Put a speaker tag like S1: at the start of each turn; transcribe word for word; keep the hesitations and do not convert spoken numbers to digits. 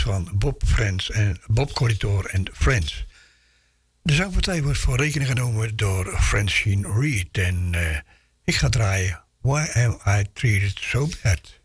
S1: van Bob Friends en Bob Corridor en Friends. De zangpartij wordt voor rekening genomen door Francine Reed. En uh, ik ga draaien Why Am I Treated So Bad?